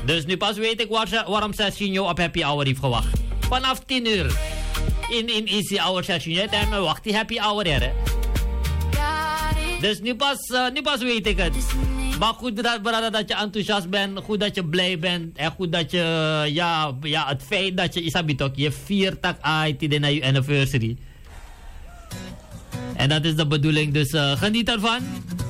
Dus nu pas weet ik waarom Sergio op happy hour heeft gewacht. Vanaf 10 uur. In easy hour Sergio. En me wacht die happy hour hè. Dus nu pas weet ik het. Maar goed dat je enthousiast bent. Goed dat je blij bent. En goed dat je... Ja, het feit dat je isabitok. Je viert tak uit naar je anniversary. En dat is de bedoeling. Dus geniet ervan.